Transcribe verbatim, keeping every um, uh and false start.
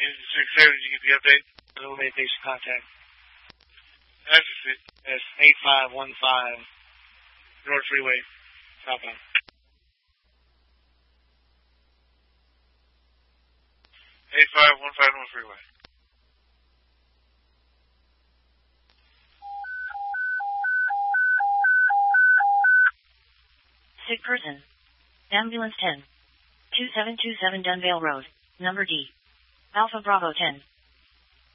six seven, did you get the update? No base contact. That's it. That's eight five one five. North Freeway. Southbound. eight five one five North Freeway. Sick person. Ambulance ten. two seven two seven Dunvale Road, number D. Alpha Bravo ten.